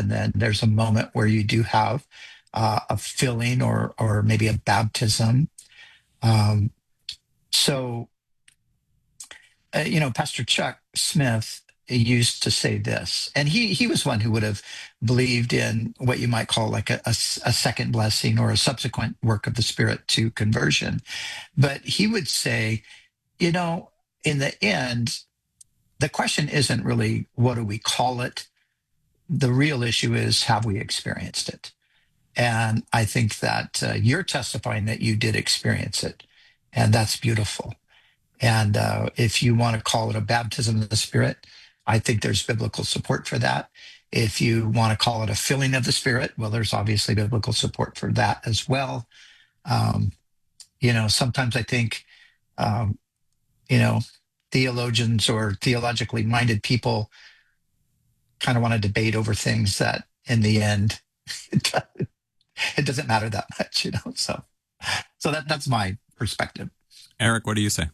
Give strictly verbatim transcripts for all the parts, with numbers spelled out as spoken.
and then there's a moment where you do have uh, a filling or or maybe a baptism. Um, so, uh, you know, Pastor Chuck Smith used to say this, and he he was one who would have believed in what you might call like a, a, a second blessing or a subsequent work of the Spirit to conversion. But he would say, you know, in the end, the question isn't really what do we call it? The real issue is, have we experienced it? And I think that uh, you're testifying that you did experience it. And that's beautiful. And uh, if you want to call it a baptism of the Spirit, I think there's biblical support for that. If you want to call it a filling of the Spirit, well, there's obviously biblical support for that as well. Um, you know, sometimes I think, um, you know, theologians or theologically minded people kind of want to debate over things that in the end, it doesn't matter that much, you know? So, so that, that's my perspective. Eric, what do you say?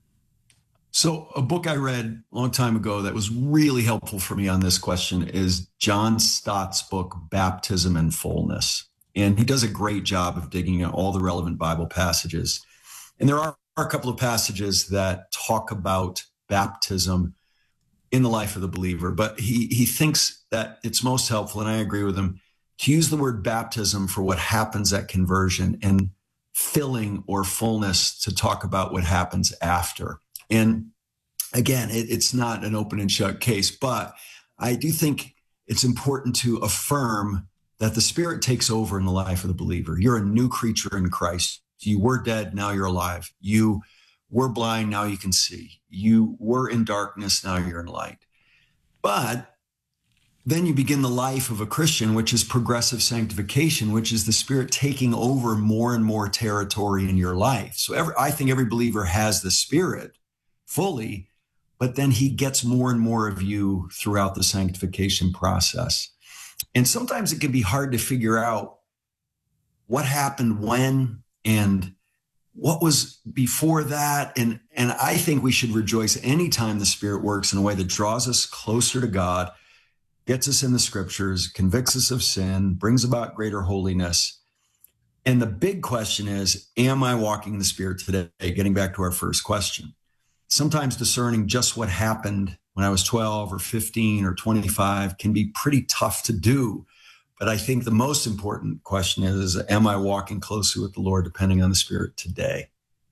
So a book I read a long time ago that was really helpful for me on this question is John Stott's book, Baptism and Fullness. And he does a great job of digging into all the relevant Bible passages. And there are a couple of passages that talk about baptism in the life of the believer, but he, he thinks that it's most helpful, and I agree with him, to use the word baptism for what happens at conversion and filling or fullness to talk about what happens after. And again, it, it's not an open and shut case, but I do think it's important to affirm that the Spirit takes over in the life of the believer. You're a new creature in Christ. You were dead, now you're alive. You were blind, now you can see. You were in darkness, now you're in light. But then you begin the life of a Christian, which is progressive sanctification, which is the Spirit taking over more and more territory in your life. So every, I think every believer has the Spirit fully, but then he gets more and more of you throughout the sanctification process. And sometimes it can be hard to figure out what happened when and what was before that. And, and I think we should rejoice anytime the Spirit works in a way that draws us closer to God, gets us in the scriptures, convicts us of sin, brings about greater holiness. And the big question is, am I walking in the Spirit today? Getting back to our first question. Sometimes discerning just what happened when I was twelve or fifteen or twenty-five can be pretty tough to do. But I think the most important question is, am I walking closely with the Lord, depending on the Spirit today?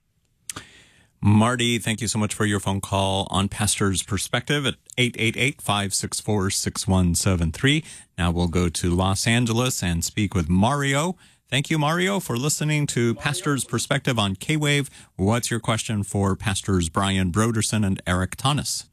Marty, thank you so much for your phone call on Pastor's Perspective at eight eight eight, five six four, six one seven three. Now we'll go to Los Angeles and speak with Mario. Thank you, Mario, for listening to Pastor's Perspective on K-Wave. What's your question for Pastors Brian Brodersen and Eric Thomas?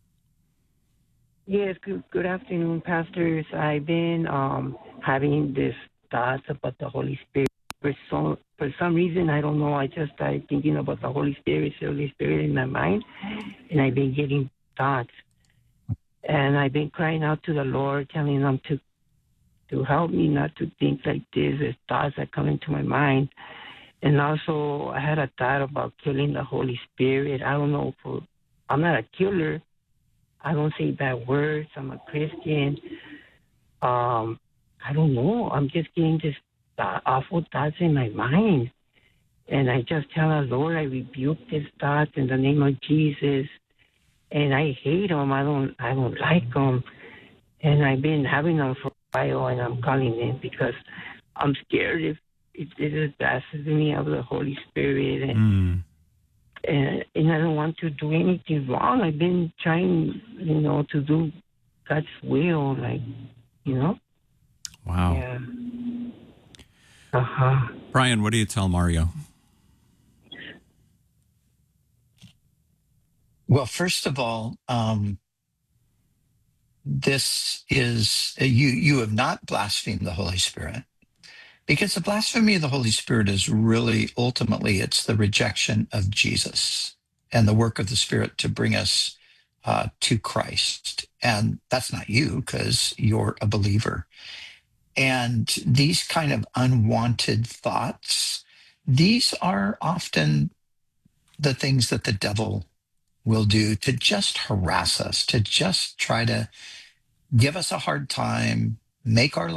Yes, good, good afternoon, pastors. I've been um, having this thoughts about the Holy Spirit. For some, for some reason, I don't know, I just started thinking about the Holy Spirit, the Holy Spirit in my mind, and I've been getting thoughts. And I've been crying out to the Lord, telling him to to help me not to think like this, as thoughts that come into my mind. And also, I had a thought about killing the Holy Spirit. I don't know, for, I'm not a killer. I don't say bad words. I'm a Christian. Um, I don't know. I'm just getting this th- awful thoughts in my mind. And I just tell the Lord, I rebuke these thoughts in the name of Jesus. And I hate them. I don't, I don't like them. And I've been having them for a while, and I'm calling in because I'm scared if, if this is blasphemy of the Holy Spirit. And, Mm. and and I don't want to do anything wrong. I've been trying, you know, to do God's will, like, you know. Wow. Yeah. Uh-huh. Brian, what do you tell Mario? Well, first of all, um, this is, you, you have not blasphemed the Holy Spirit, because the blasphemy of the Holy Spirit is really, ultimately, it's the rejection of Jesus and the work of the Spirit to bring us uh, to Christ. And that's not you, because you're a believer. And these kind of unwanted thoughts, these are often the things that the devil will do to just harass us, to just try to give us a hard time, make our